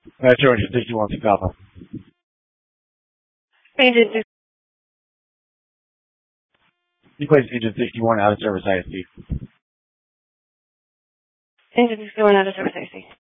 Metro Engine 61 to Papa. Engine You place Engine 61 out of service ISD. Engine 61 out of service IC.